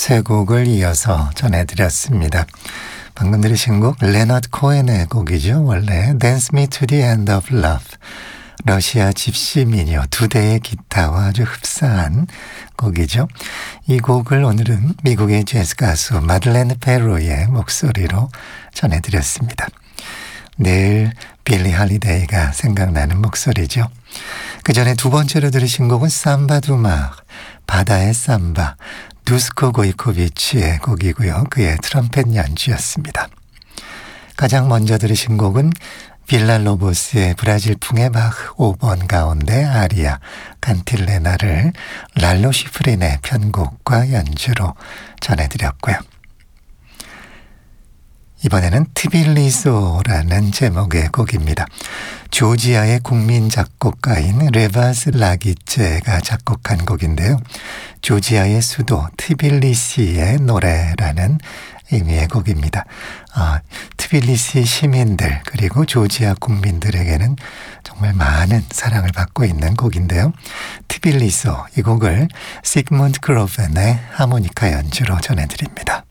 세 곡을 이어서 전해드렸습니다. 방금 들으신 곡 레너드 코엔의 곡이죠. 원래 Dance Me to the End of Love, 러시아 집시 미녀 두 대의 기타와 아주 흡사한 곡이죠. 이 곡을 오늘은 미국의 재즈 가수 마들렌 페로의 목소리로 전해드렸습니다. 내일 빌리 할리데이가 생각나는 목소리죠. 그 전에 두 번째로 들으신 곡은 삼바 두마, 바다의 삼바, 두스코 고이코비치의 곡이고요. 그의 트럼펫 연주였습니다. 가장 먼저 들으신 곡은 빌랄로보스의 브라질풍의 바흐 5번 가운데 아리아 간틸레나를 랄로 시프린의 편곡과 연주로 전해드렸고요. 이번에는 트빌리소라는 제목의 곡입니다. 조지아의 국민 작곡가인 레바스 라기체가 작곡한 곡인데요. 조지아의 수도 트빌리시의 노래라는 의미의 곡입니다. 트빌리시 시민들 그리고 조지아 국민들에게는 정말 많은 사랑을 받고 있는 곡인데요. 트빌리소, 이 곡을 시그문드 크로벤의 하모니카 연주로 전해드립니다.